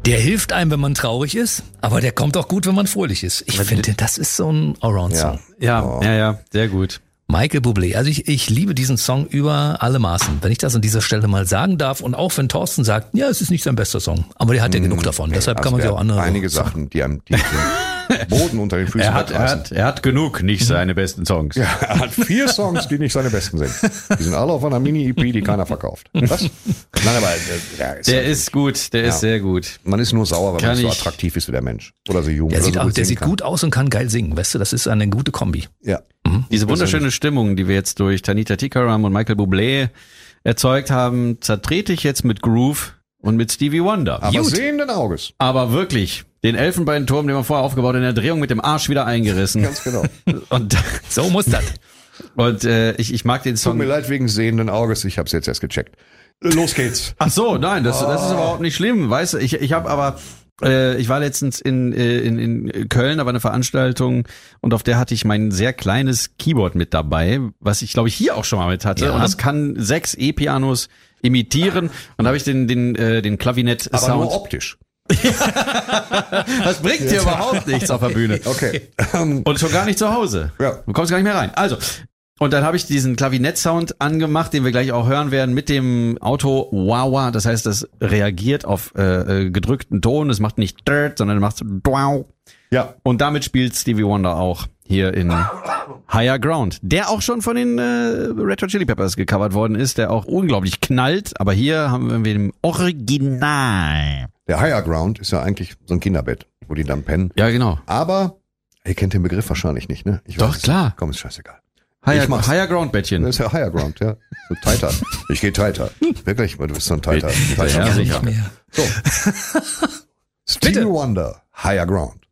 Der hilft einem, wenn man traurig ist, aber der kommt auch gut, wenn man fröhlich ist. Ich finde, das ist so ein Allround-Song. Ja, sehr gut. Michael Bublé. Also ich liebe diesen Song über alle Maßen, wenn ich das an dieser Stelle mal sagen darf. Und auch wenn Thorsten sagt, ja, es ist nicht sein bester Song, aber der hat ja genug davon. Deshalb kann man sich auch andere... Einige Sachen, die den Boden unter den Füßen wegreißen. Er hat genug, nicht seine besten Songs. Ja, er hat 4 Songs, die nicht seine besten sind. Die sind alle auf einer Mini-EP, die keiner verkauft. Was? Nein, aber der ist gut, der ist sehr gut. Man ist nur sauer, weil man so attraktiv ist wie der Mensch. Oder so jung. Der oder sieht gut aus und kann geil singen, weißt du, das ist eine gute Kombi. Ja. Diese wunderschöne Stimmung, die wir jetzt durch Tanita Tikaram und Michael Bublé erzeugt haben, zertrete ich jetzt mit Groove und mit Stevie Wonder. Aber sehenden Auges. Aber wirklich, den Elfenbeinturm, den wir vorher aufgebaut, in der Drehung mit dem Arsch wieder eingerissen. Ganz genau. Und so muss das. Und ich mag den Song. Tut mir leid wegen sehenden Auges, ich hab's jetzt erst gecheckt. Los geht's. Ach so, nein, das ist überhaupt nicht schlimm, weißt du, ich habe aber... Ich war letztens in Köln, aber eine Veranstaltung und auf der hatte ich mein sehr kleines Keyboard mit dabei, was ich glaube ich hier auch schon mal mit hatte. Ja. Und das kann 6 E-Pianos imitieren und da habe ich den Klavinett-Sound. Aber nur optisch. Das bringt dir überhaupt nichts auf der Bühne. Okay. Und schon gar nicht zu Hause. Ja. Du kommst gar nicht mehr rein. Also, und dann habe ich diesen Klavinett-Sound angemacht, den wir gleich auch hören werden, mit dem Auto Wawa. Das heißt, das reagiert auf gedrückten Ton. Es macht nicht dirt, sondern macht so wow. Ja. Und damit spielt Stevie Wonder auch hier in Higher Ground, der auch schon von den Red Hot Chili Peppers gecovert worden ist, der auch unglaublich knallt. Aber hier haben wir den Original. Der Higher Ground ist ja eigentlich so ein Kinderbett, wo die dann pennen. Ja, genau. Aber ihr kennt den Begriff wahrscheinlich nicht, ne? Doch, klar. Komm, ist scheißegal. Higher Ground Bettchen. Das ist ja Higher Ground, ja. So tighter. Ich gehe tighter. Wirklich, du bist so ein tighter. Ja, sicher. So. Stevie Wonder, Higher Ground.